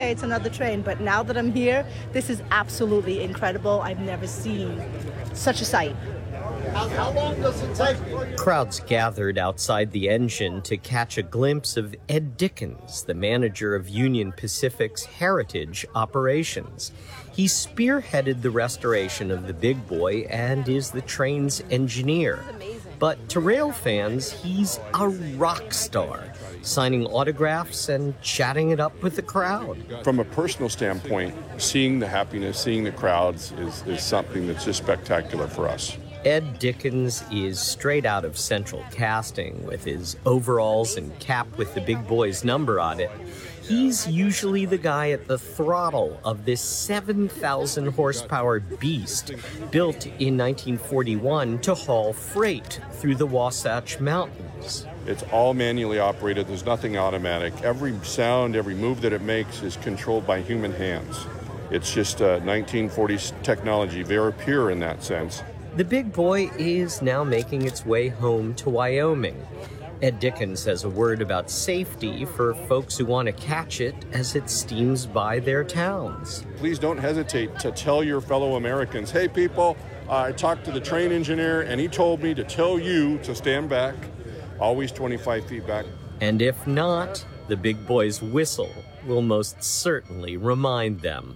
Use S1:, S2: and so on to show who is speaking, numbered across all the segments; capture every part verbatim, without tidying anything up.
S1: okay, it's another train. But now that I'm here, this is absolutely incredible. I've never seen such a sight.
S2: How, how long does it take?
S3: Crowds gathered outside the engine to catch a glimpse of Ed Dickens, the manager of Union Pacific's heritage operations. He spearheaded the restoration of the Big Boy and is the train's engineer. But to rail fans, he's a rock star, signing autographs and chatting it up with the crowd.
S4: From a personal standpoint, seeing the happiness, seeing the crowds is, is something that's just spectacular for us.
S3: Ed Dickens is straight out of Central Casting with his overalls and cap with the Big Boy's number on it. He's usually the guy at the throttle of this seven thousand horsepower beast built in nineteen forty-one to haul freight through the Wasatch Mountains.
S4: It's all manually operated. There's nothing automatic. Every sound, every move that it makes is controlled by human hands. It's just uh, nineteen forties technology, very pure in that sense.
S3: The Big Boy is now making its way home to Wyoming. Ed Dickens has a word about safety for folks who want to catch it as it steams by their towns.
S4: Please don't hesitate to tell your fellow Americans, hey people, uh, I talked to the train engineer and he told me to tell you to stand back, always twenty-five feet back.
S3: And if not, the Big Boy's whistle will most certainly remind them.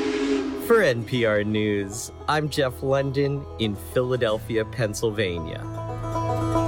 S3: For N P R News, I'm Jeff London in Philadelphia, Pennsylvania.